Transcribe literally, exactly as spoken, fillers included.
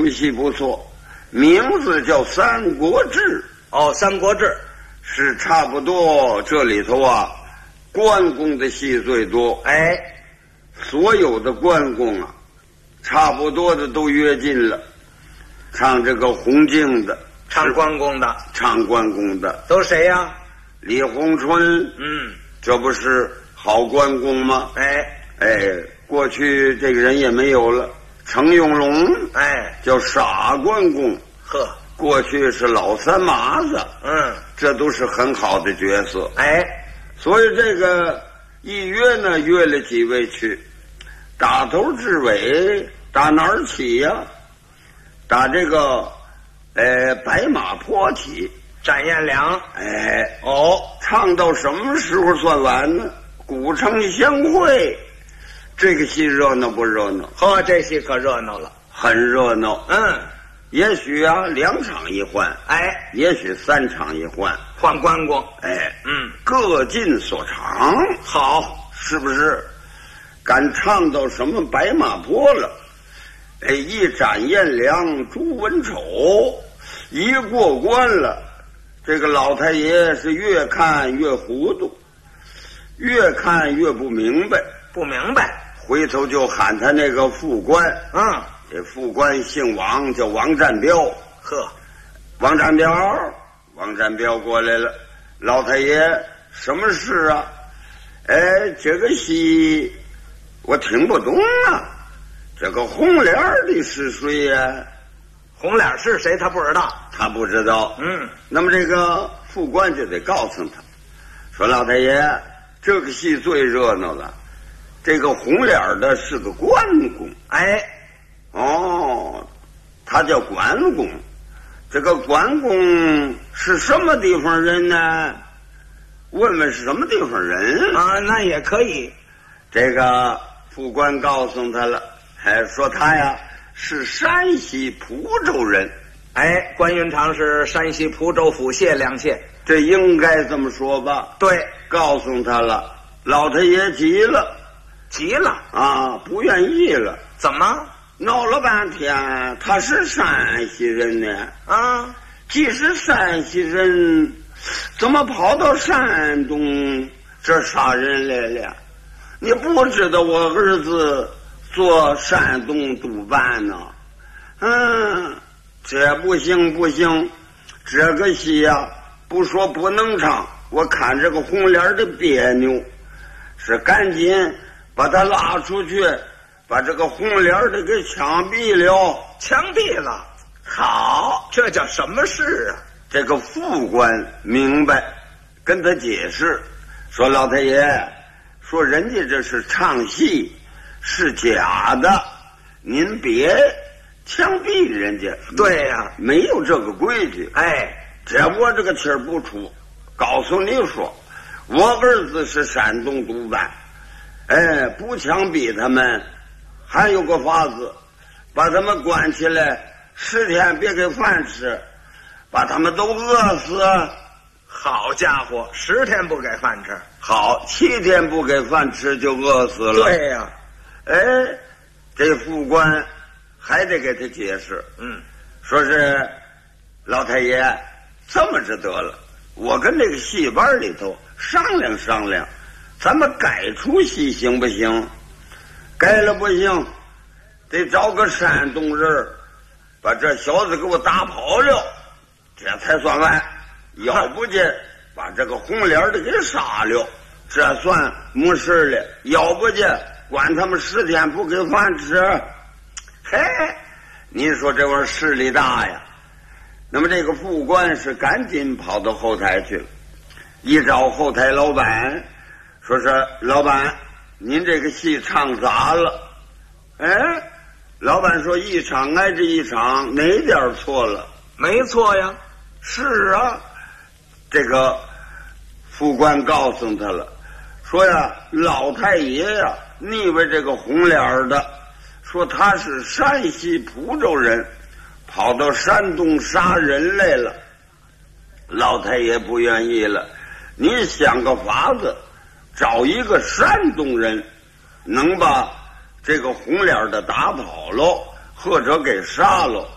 部戏不错，名字叫《三国志》。 哦，《三国志》 是差不多这里头啊，关公的戏最多。 哎， 所有的关公啊，差不多的都约进了。唱这个红镜的， 唱关公的， 唱关公的都谁呀？ 李鸿春， 嗯， 这不是好关公吗？ 哎哎，过去这个人也没有了。程永龙， 哎， 叫傻关公， 呵， 过去是老三麻子， 嗯， 这都是很好的角色。 哎， 所以这个一约呢，约了几位去，打头至尾，打哪儿起呀、啊？打这个，呃，白马坡起， 展彦良。 哎， 哦， 唱到什么时候算完呢？古城相会，这个戏热闹不热闹？ 呵，这戏可热闹了， 很热闹。 嗯， 也许啊，两场一换， 哎， 也许三场一换， 换关公。 哎， 嗯， 各尽所长， 好， 是不是？敢唱到什么白马坡了？哎，一展彦良，朱文丑，一过关了，这个老太爷是越看越糊涂，越看越不明白， 不明白， 回头就喊他那个副官， 嗯， 这副官姓王，叫王占彪。 呵， 王占彪，王占彪过来了，老太爷，什么事啊？哎，这个戏我听不懂啊。这个红脸的是谁呀、啊？ 红脸是谁？他不知道， 他不知道。 嗯， 那么这个副官就得告诉他，说老太爷，这个戏最热闹了。这个红脸的是个关公。 哎， 哦，他叫关公。这个关公是什么地方人呢？问问是什么地方人啊？那也可以。 这个副官告诉他了。哎，说他呀是山西蒲州人。 哎，关云长是山西蒲州府解良县， 这应该这么说吧？ 对， 告诉他了，老太爷急了， 急了啊，不愿意了。 怎么？ 闹了半天，他是山西人呢。 啊， 既是山西人，怎么跑到山东这杀人来了？你不知道我儿子做山东督办呢？嗯，这不行不行，这个戏呀、啊，不说不能唱，我看这个红脸的别扭，是赶紧把他拉出去，把这个红脸的给枪毙了。 枪毙了？ 好， 这叫什么事啊？ 这个副官明白，跟他解释说，老太爷说人家这是唱戏，是假的，您别枪毙人家。 对呀、啊， 没有这个规矩。 哎， 这我这个气儿不出，告诉你说，我儿子是山东督办，哎，不枪毙他们，还有个法子，把他们关起来十天，别给饭吃，把他们都饿死。 好家伙，十天不给饭吃， 好，七天不给饭吃就饿死了。 对呀、啊， 哎，这副官还得给他解释， 嗯， 说是老太爷这么着得了，我跟这个戏班里头商量商量，咱们改出戏行不行？改了不行，得找个山东人把这小子给我打跑了，这才算完。要不就把这个红脸的给杀了，这算没事了。要不就关他们十天不给饭吃。嘿，您说这玩意儿势力大呀。那么这个副官是赶紧跑到后台去了，一找后台老板，说是老板，您这个戏唱砸了。哎，老板说一场挨着一场，哪点错了？ 没错呀。 是啊，这个副官告诉他了，说呀，老太爷呀，腻歪这个红脸的，说他是山西蒲州人，跑到山东杀人来了。老太爷不愿意了，你想个法子，找一个山东人，能把这个红脸的打跑了，或者给杀了。